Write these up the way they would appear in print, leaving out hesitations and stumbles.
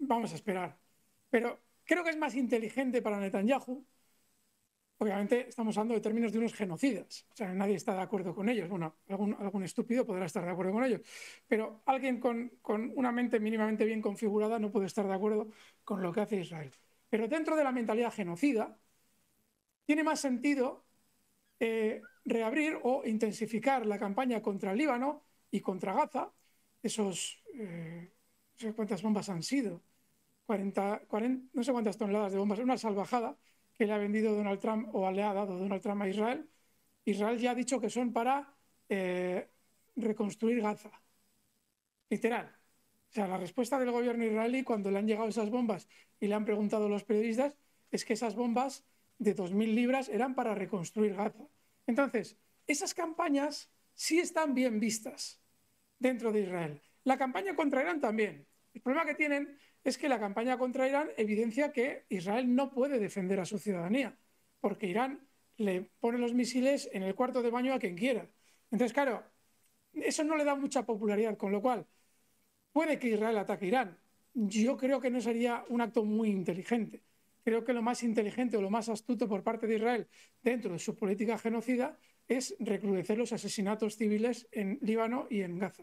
vamos a esperar. Pero creo que es más inteligente para Netanyahu. Obviamente estamos hablando de términos de unos genocidas, o sea, nadie está de acuerdo con ellos. Bueno, algún estúpido podrá estar de acuerdo con ellos, pero alguien con una mente mínimamente bien configurada no puede estar de acuerdo con lo que hace Israel. Pero dentro de la mentalidad genocida, tiene más sentido reabrir o intensificar la campaña contra el Líbano y contra Gaza. No sé cuántas bombas han sido, 40, no sé cuántas toneladas de bombas, una salvajada que le ha vendido Donald Trump o le ha dado Donald Trump a Israel. Israel ya ha dicho que son para reconstruir Gaza. Literal. O sea, la respuesta del gobierno israelí cuando le han llegado esas bombas y le han preguntado a los periodistas es que esas bombas de 2.000 libras eran para reconstruir Gaza. Entonces, esas campañas sí están bien vistas dentro de Israel. La campaña contra Irán también. El problema que tienen es que la campaña contra Irán evidencia que Israel no puede defender a su ciudadanía, porque Irán le pone los misiles en el cuarto de baño a quien quiera. Entonces, claro, eso no le da mucha popularidad, con lo cual puede que Israel ataque a Irán. Yo creo que no sería un acto muy inteligente. Creo que lo más inteligente o lo más astuto por parte de Israel dentro de su política genocida es recrudecer los asesinatos civiles en Líbano y en Gaza.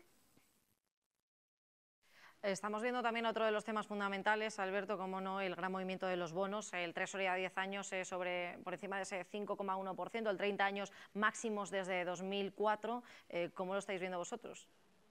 Estamos viendo también otro de los temas fundamentales, Alberto, como no, el gran movimiento de los bonos. El Treasury a 10 años por encima de ese 5,1%, el 30 años máximos desde 2004. ¿Cómo lo estáis viendo vosotros?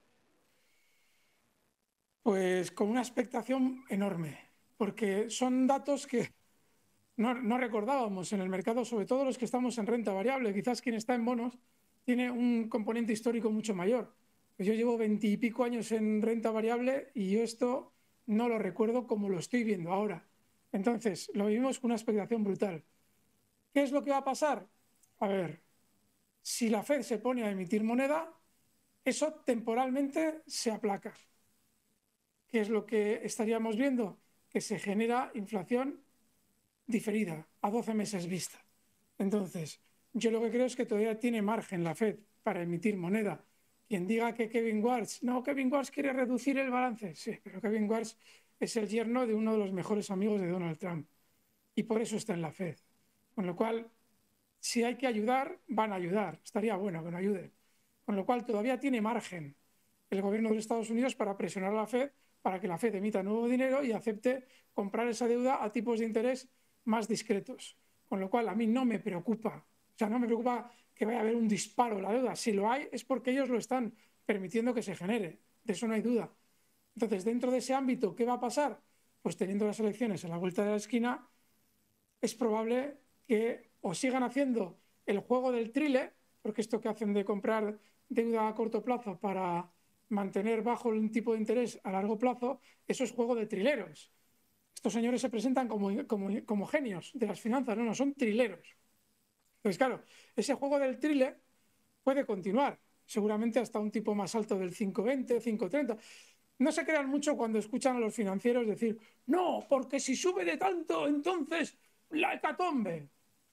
Pues con una expectación enorme, porque son datos que no recordábamos en el mercado, sobre todo los que estamos en renta variable. Quizás quien está en bonos tiene un componente histórico mucho mayor. Pues yo llevo 20 y pico años en renta variable y yo esto no lo recuerdo como lo estoy viendo ahora. Entonces, lo vivimos con una expectación brutal. ¿Qué es lo que va a pasar? A ver, si la Fed se pone a emitir moneda, eso temporalmente se aplaca. ¿Qué es lo que estaríamos viendo? Que se genera inflación diferida, a 12 meses vista. Entonces, yo lo que creo es que todavía tiene margen la Fed para emitir moneda. Quien diga que Kevin Warsh quiere reducir el balance, sí, pero Kevin Warsh es el yerno de uno de los mejores amigos de Donald Trump y por eso está en la Fed. Con lo cual, si hay que ayudar, van a ayudar. Estaría bueno que no ayuden. Con lo cual, todavía tiene margen el gobierno de Estados Unidos para presionar a la Fed para que la Fed emita nuevo dinero y acepte comprar esa deuda a tipos de interés más discretos. Con lo cual, a mí no me preocupa. O sea, no me preocupa que vaya a haber un disparo en la deuda. Si lo hay, es porque ellos lo están permitiendo que se genere. De eso no hay duda. Entonces, dentro de ese ámbito, ¿qué va a pasar? Pues teniendo las elecciones a la vuelta de la esquina, es probable que o sigan haciendo el juego del trile, porque esto que hacen de comprar deuda a corto plazo para mantener bajo el tipo de interés a largo plazo, eso es juego de trileros. Estos señores se presentan como genios de las finanzas, no, son trileros. Entonces, claro, ese juego del trile puede continuar, seguramente hasta un tipo más alto del 5,20, 5,30. No se crean mucho cuando escuchan a los financieros decir, no, porque si sube de tanto, entonces la hecatombe.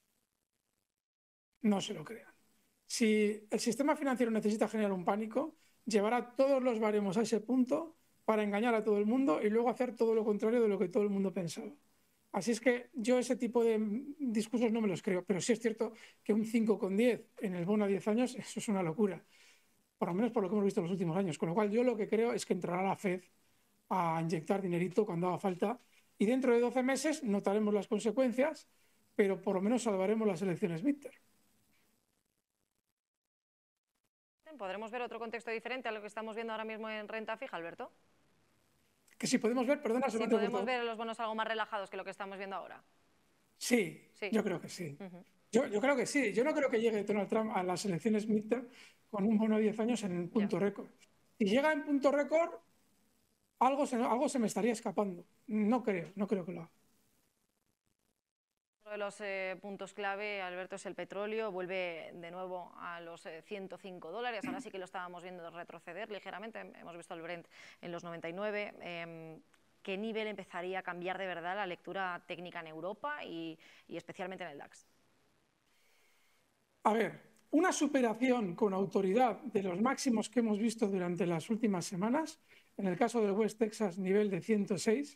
No se lo crean. Si el sistema financiero necesita generar un pánico, llevará todos los baremos a ese punto para engañar a todo el mundo y luego hacer todo lo contrario de lo que todo el mundo pensaba. Así es que yo ese tipo de discursos no me los creo, pero sí es cierto que un 5,10 en el bono a 10 años, eso es una locura, por lo menos por lo que hemos visto en los últimos años. Con lo cual yo lo que creo es que entrará la Fed a inyectar dinerito cuando haga falta y dentro de 12 meses notaremos las consecuencias, pero por lo menos salvaremos las elecciones midterm. ¿Podremos ver otro contexto diferente a lo que estamos viendo ahora mismo en renta fija, Alberto? Que si podemos ver, perdona, si podemos ver los bonos algo más relajados que lo que estamos viendo ahora. Sí, yo creo que sí. Yo creo que sí. Yo no creo que llegue Donald Trump a las elecciones midterm con un bono de 10 años en punto récord. Si llega en punto récord, algo se me estaría escapando. No creo que lo haga. Uno de los puntos clave, Alberto, es el petróleo. Vuelve de nuevo a los $105. Ahora sí que lo estábamos viendo retroceder ligeramente. Hemos visto el Brent en los 99. ¿Qué nivel empezaría a cambiar de verdad la lectura técnica en Europa y especialmente en el DAX? A ver, una superación con autoridad de los máximos que hemos visto durante las últimas semanas, en el caso del West Texas nivel de 106,